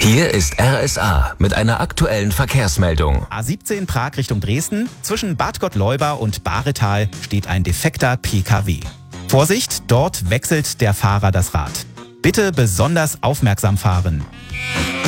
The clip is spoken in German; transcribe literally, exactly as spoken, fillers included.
Hier ist R S A mit einer aktuellen Verkehrsmeldung. A siebzehn Prag Richtung Dresden. Zwischen Bad Gottleuba und Bahretal steht ein defekter P K W. Vorsicht, dort wechselt der Fahrer das Rad. Bitte besonders aufmerksam fahren.